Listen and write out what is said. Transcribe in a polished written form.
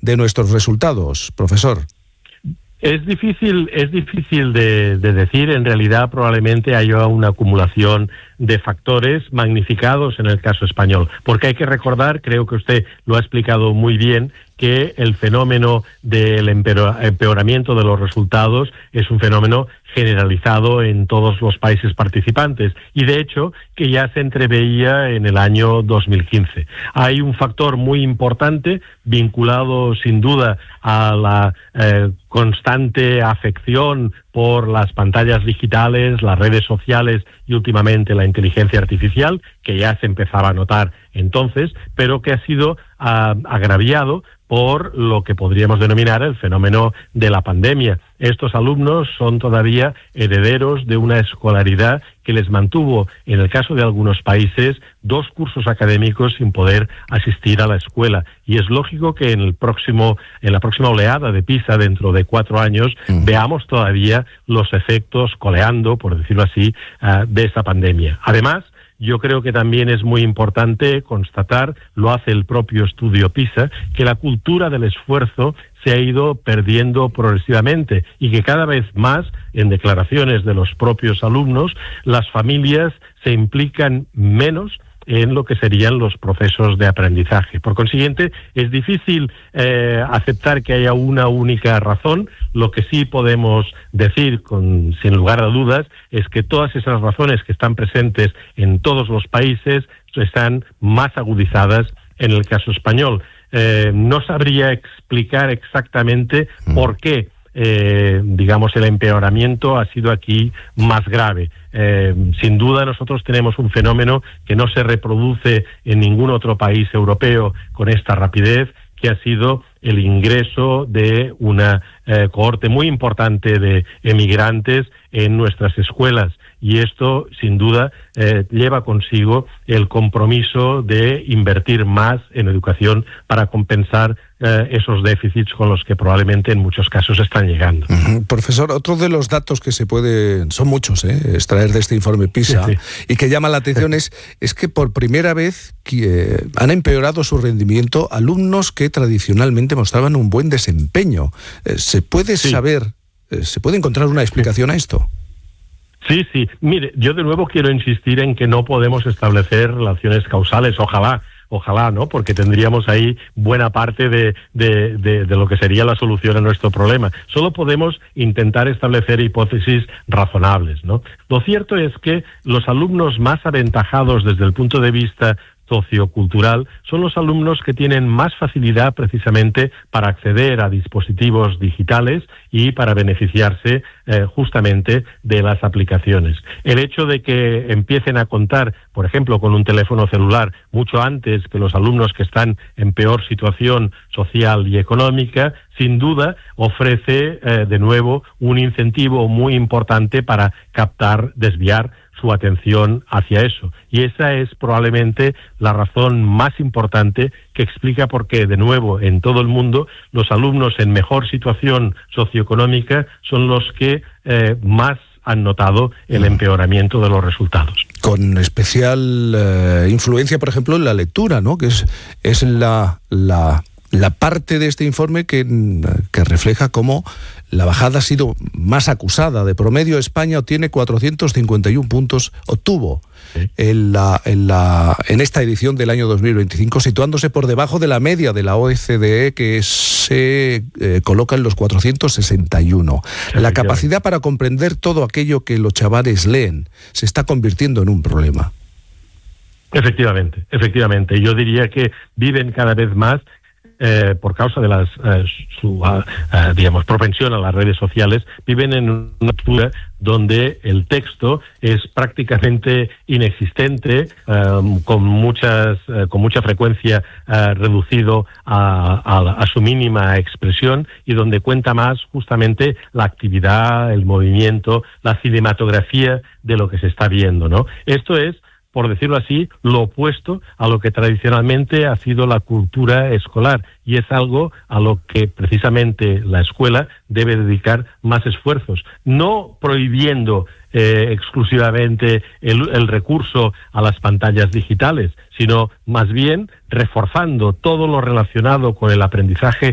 de nuestros resultados, profesor? Es difícil de decir. En realidad probablemente haya una acumulación de factores magnificados en el caso español, porque hay que recordar, creo que usted lo ha explicado muy bien, que el fenómeno del empeoramiento de los resultados es un fenómeno generalizado en todos los países participantes y de hecho que ya se entreveía en el año 2015. Hay un factor muy importante vinculado sin duda a la constante afección por las pantallas digitales, las redes sociales y últimamente la inteligencia artificial, que ya se empezaba a notar entonces, pero que ha sido agraviado por lo que podríamos denominar el fenómeno de la pandemia. Estos alumnos son todavía herederos de una escolaridad que les mantuvo, en el caso de algunos países, 2 cursos académicos sin poder asistir a la escuela. Y es lógico que en la próxima oleada de PISA, dentro de 4 años, veamos todavía los efectos coleando, por decirlo así, de esa pandemia. Además, yo creo que también es muy importante constatar, lo hace el propio estudio PISA, que la cultura del esfuerzo se ha ido perdiendo progresivamente y que cada vez más, en declaraciones de los propios alumnos, las familias se implican menos en lo que serían los procesos de aprendizaje. Por consiguiente, es difícil aceptar que haya una única razón. Lo que sí podemos decir, sin lugar a dudas, es que todas esas razones que están presentes en todos los países están más agudizadas en el caso español. No sabría explicar exactamente por qué el empeoramiento ha sido aquí más grave. Sin duda nosotros tenemos un fenómeno que no se reproduce en ningún otro país europeo con esta rapidez, que ha sido el ingreso de una cohorte muy importante de emigrantes en nuestras escuelas. Y esto, sin duda, lleva consigo el compromiso de invertir más en educación para compensar esos déficits con los que probablemente en muchos casos están llegando. Profesor, otro de los datos que se puede, son muchos, extraer de este informe PISA, sí. Y que llama la atención es que por primera vez han empeorado su rendimiento alumnos que tradicionalmente mostraban un buen desempeño. ¿Se puede saber, se puede encontrar una explicación a esto? Sí. Mire, yo de nuevo quiero insistir en que no podemos establecer relaciones causales. Ojalá, ¿no? Porque tendríamos ahí buena parte de lo que sería la solución a nuestro problema. Solo podemos intentar establecer hipótesis razonables, ¿no? Lo cierto es que los alumnos más aventajados desde el punto de vista sociocultural son los alumnos que tienen más facilidad precisamente para acceder a dispositivos digitales y para beneficiarse justamente de las aplicaciones. El hecho de que empiecen a contar, por ejemplo, con un teléfono celular mucho antes que los alumnos que están en peor situación social y económica, sin duda ofrece de nuevo un incentivo muy importante para desviar su atención hacia eso. Y esa es probablemente la razón más importante que explica por qué, de nuevo, en todo el mundo, los alumnos en mejor situación socioeconómica son los que más han notado el empeoramiento de los resultados. Con especial influencia, por ejemplo, en la lectura, ¿no? Que es la parte de este informe que refleja cómo la bajada ha sido más acusada. De promedio, España obtuvo 451 puntos en esta edición del año 2025, situándose por debajo de la media de la OCDE, que se coloca en los 461. La capacidad para comprender todo aquello que los chavales leen se está convirtiendo en un problema. Efectivamente. Yo diría que viven cada vez más por causa de su propensión a las redes sociales, viven en una cultura donde el texto es prácticamente inexistente, con mucha frecuencia reducido a su mínima expresión, y donde cuenta más justamente la actividad, el movimiento, la cinematografía de lo que se está viendo, ¿no? Esto es, por decirlo así, lo opuesto a lo que tradicionalmente ha sido la cultura escolar, y es algo a lo que precisamente la escuela debe dedicar más esfuerzos, no prohibiendo exclusivamente el recurso a las pantallas digitales, sino más bien reforzando todo lo relacionado con el aprendizaje